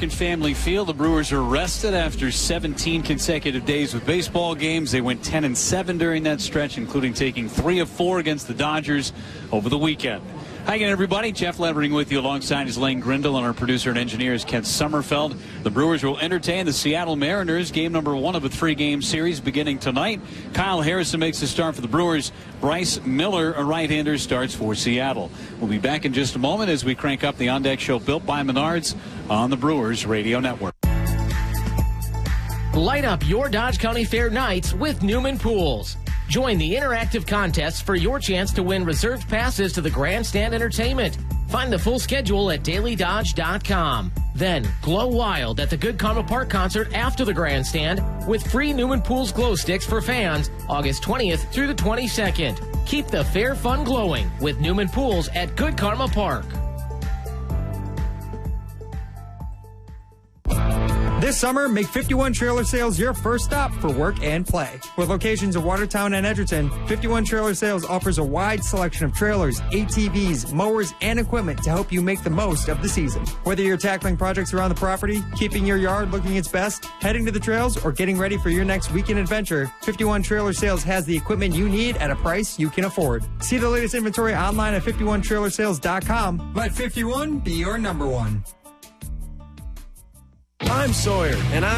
American Family Field. The Brewers are rested after 17 consecutive days with baseball games. They went 10-7 during that stretch, including taking 3 of 4 against the Dodgers over the weekend. Hi again, everybody. Jeff Levering with you alongside is Lane Grindle, and our producer and engineer is Kent Sommerfeld. The Brewers will entertain the Seattle Mariners. Game number 1 of a 3-game series beginning tonight. Kyle Harrison makes the start for the Brewers. Bryce Miller, a right-hander, starts for Seattle. We'll be back in just a moment as we crank up the On Deck Show built by Menards on the Brewers Radio Network. Light up your Dodge County Fair nights with Newman Pools. Join the interactive contest for your chance to win reserved passes to the Grandstand Entertainment. Find the full schedule at dailydodge.com. Then glow wild at the Good Karma Park concert after the Grandstand with free Newman Pools glow sticks for fans August 20th through the 22nd. Keep the fair fun glowing with Newman Pools at Good Karma Park. This summer, make 51 Trailer Sales your first stop for work and play. With locations in Watertown and Edgerton, 51 Trailer Sales offers a wide selection of trailers, ATVs, mowers, and equipment to help you make the most of the season. Whether you're tackling projects around the property, keeping your yard looking its best, heading to the trails, or getting ready for your next weekend adventure, 51 Trailer Sales has the equipment you need at a price you can afford. See the latest inventory online at 51trailersales.com. Let 51 be your number one. I'm Sawyer, and I'm